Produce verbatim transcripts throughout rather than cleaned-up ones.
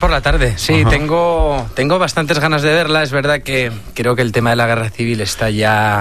por la tarde, sí, Ajá. tengo, tengo bastantes ganas de verla. Es verdad que creo que el tema de la guerra civil está ya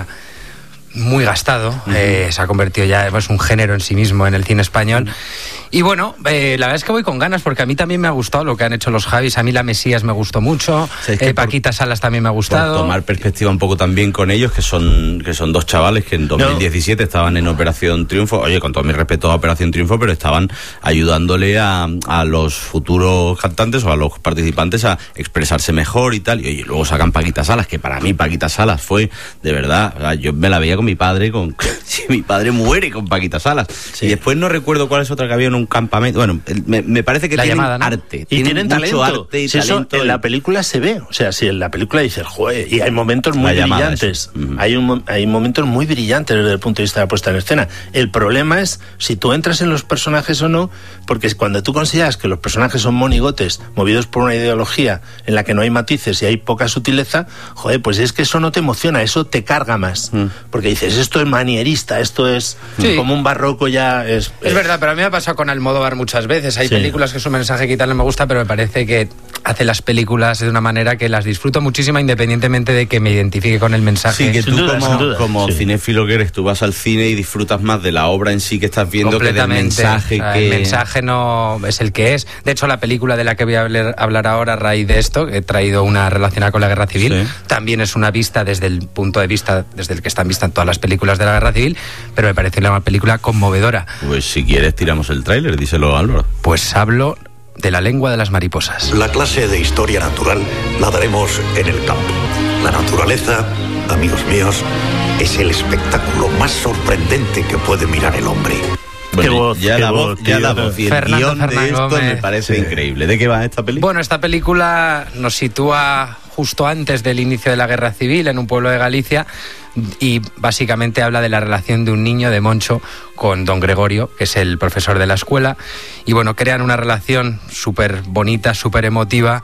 muy gastado, uh-huh. eh, se ha convertido ya pues, un género en sí mismo en el cine español. Uh-huh. Y bueno, eh, la verdad es que voy con ganas porque a mí también me ha gustado lo que han hecho los Javis. A mí La Mesías me gustó mucho, sí, es que eh, por, Paquita Salas también me ha gustado. Por tomar perspectiva un poco también con ellos, que son que son dos chavales que en dos mil diecisiete no. estaban en Operación Triunfo. Oye, con todo mi respeto a Operación Triunfo, pero estaban ayudándole a, a los futuros cantantes o a los participantes a expresarse mejor y tal. Y oye, luego sacan Paquita Salas, que para mí Paquita Salas fue, de verdad, yo me la veía con mi padre, con si mi padre muere con Paquita Salas. Sí. Y después no recuerdo cuál es otra que había en un campamento. Bueno, me, me parece que la tienen llamada, ¿no? arte. Y tienen, tienen talento. Mucho arte y si talento. Eso en la película se ve. O sea, si en la película dices, joder, y hay momentos muy la brillantes. Uh-huh. Hay, un, hay momentos muy brillantes desde el punto de vista de la puesta en escena. El problema es si tú entras en los personajes o no, porque cuando tú consideras que los personajes son monigotes, movidos por una ideología en la que no hay matices y hay poca sutileza, joder, pues es que eso no te emociona, eso te carga más. Uh-huh. Porque dices, esto es manierista, esto es sí. como un barroco ya... Es, es, es verdad, pero a mí me ha pasado con Almodóvar muchas veces. Hay sí. películas que su mensaje que tal no me gusta, pero me parece que hace las películas de una manera que las disfruto muchísimo, independientemente de que me identifique con el mensaje. Sí, que tú duda, como, como sí. cinéfilo que eres, tú vas al cine y disfrutas más de la obra en sí que estás viendo que del mensaje. O sea, que... El mensaje no es el que es. De hecho, la película de la que voy a hablar, hablar ahora, a raíz de esto, he traído una relacionada con la guerra civil, sí. también es una vista desde el punto de vista, desde el que están vistas todas las películas de la guerra civil, pero me parece una película conmovedora. Pues si quieres tiramos el tráiler, díselo Álvaro. Pues hablo de La lengua de las mariposas. La clase de historia natural la daremos en el campo. La naturaleza, amigos míos, es el espectáculo más sorprendente que puede mirar el hombre. Bueno, qué voz, ya qué la voz, voz, ya la voz y el Fernando guión de Fernando esto Gómez. Me parece sí. increíble. ¿De qué va esta película? Bueno, esta película nos sitúa justo antes del inicio de la guerra civil en un pueblo de Galicia y básicamente habla de la relación de un niño, de Moncho, con don Gregorio, que es el profesor de la escuela, y bueno, crean una relación súper bonita, súper emotiva.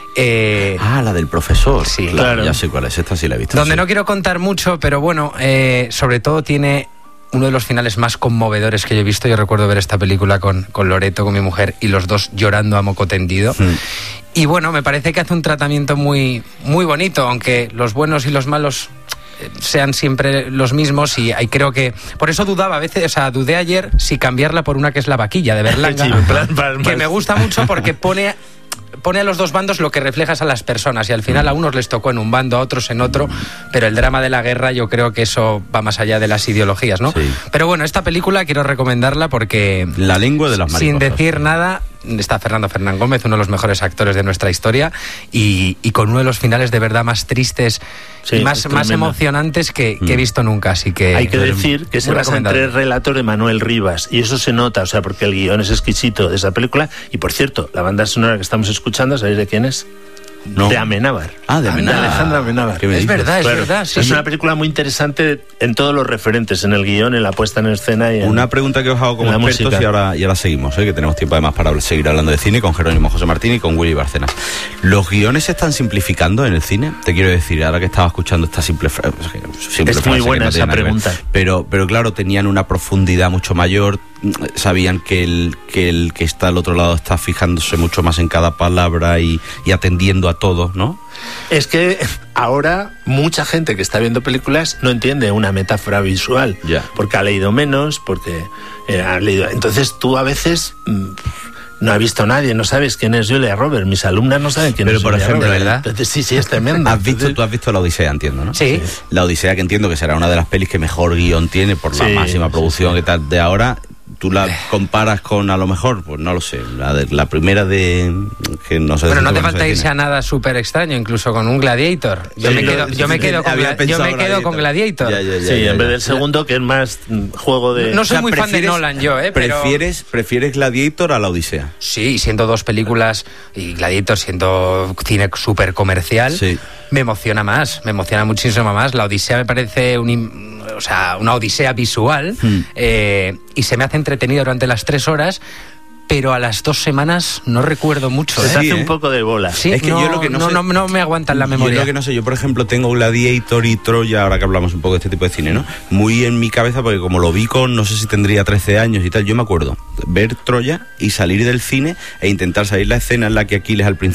Eh, ah, la del profesor. Sí, claro, claro. Ya sé cuál es, esta sí la he visto. Donde sí. no quiero contar mucho, pero bueno, eh, sobre todo tiene uno de los finales más conmovedores que yo he visto. Yo recuerdo ver esta película con, con Loreto, con mi mujer, y los dos llorando a moco tendido. Mm. Y bueno, me parece que hace un tratamiento muy, muy bonito, aunque los buenos y los malos sean siempre los mismos, y ahí creo que por eso dudaba a veces, o sea, dudé ayer si cambiarla por una que es La vaquilla de Berlanga, sí, plan, plan, que me gusta mucho porque pone pone a los dos bandos lo que reflejas a las personas, y al final a unos les tocó en un bando, a otros en otro, pero el drama de la guerra yo creo que eso va más allá de las ideologías, ¿no? Sí. Pero bueno, esta película quiero recomendarla porque La lengua de las mariposas. Sin decir nada, está Fernando Fernán Gómez, uno de los mejores actores de nuestra historia, y, y con uno de los finales de verdad más tristes sí, y más, más emocionantes que, que he visto nunca. Así que hay que decir que se basa en tres relatos de Manuel Rivas, y eso se nota, o sea, porque el guión es exquisito de esa película. Y por cierto, la banda sonora que estamos escuchando, ¿sabéis de quién es? No. De Amenábar. Ah, de Amenábar. De Alejandra Amenábar. Es verdad, es claro. verdad. Sí, es sí. una película muy interesante en todos los referentes, en el guión, en la puesta en escena y en Una pregunta que os hago como expertos música. y ahora, y ahora seguimos, ¿eh? Que tenemos tiempo además para seguir hablando de cine con Jerónimo José Martín y con Willy Barcenas. ¿Los guiones se están simplificando en el cine? Te quiero decir, ahora que estaba escuchando esta simple, fra- simple es frase. muy buena no esa pregunta. Pero, pero claro, tenían una profundidad mucho mayor, sabían que el, que el que está al otro lado está fijándose mucho más en cada palabra y, y atendiendo a todo, ¿no? Es que ahora mucha gente que está viendo películas no entiende una metáfora visual, yeah. porque ha leído menos, porque eh, ha leído... Entonces tú a veces... Mmm, no ha visto a nadie, no sabes quién es Julia Roberts. Mis alumnas no saben quién pero es por Julia ejemplo, Roberts. ¿verdad? Entonces, sí, sí, es tremendo. ¿Has visto, Entonces... tú has visto La Odisea, entiendo, ¿no? Sí. La Odisea, que entiendo que será una de las pelis que mejor guión tiene por la sí, máxima producción sí, sí. que tal de ahora. ¿Tú la comparas con, a lo mejor, pues no lo sé, la, de, la primera de... que no sé. Bueno, no te falta irse a nada súper extraño, incluso con un Gladiator. Yo sí, me quedo, yo me quedo, con, gla- yo me quedo con Gladiator. Ya, ya, ya, sí, ya, en ya. vez del segundo, que es más juego de... No soy o sea, muy fan de Nolan yo, ¿eh? Pero... ¿Prefieres, ¿Prefieres Gladiator a La Odisea? Sí, siendo dos películas, y Gladiator siendo cine súper comercial, sí. me emociona más, me emociona muchísimo más. La Odisea me parece un... o sea, una odisea visual, hmm. eh, y se me hace entretenido durante las tres horas, pero a las dos semanas no recuerdo mucho. Se ¿eh? te hace sí, un ¿eh? poco de bola. Sí, es que no, yo lo que no, no, sé, no, no me aguanta en la memoria. Yo lo que no sé, yo por ejemplo tengo Gladiator y Troya, ahora que hablamos un poco de este tipo de cine, ¿no? Muy en mi cabeza, porque como lo vi con, no sé si tendría trece años y tal, yo me acuerdo ver Troya y salir del cine e intentar salir la escena en la que Aquiles al principio